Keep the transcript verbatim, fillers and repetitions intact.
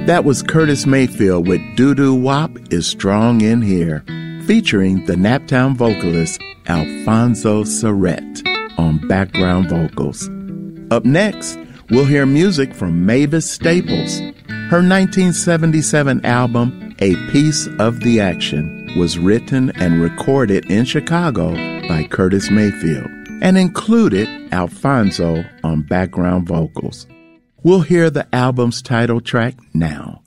That was Curtis Mayfield with Doo Doo Wop is Strong in Here, featuring the Naptown vocalist Alfonso Sarette on background vocals. Up next, we'll hear music from Mavis Staples. Her nineteen seventy-seven album, A Piece of the Action, was written and recorded in Chicago by Curtis Mayfield and included Alfonso on background vocals. We'll hear the album's title track now.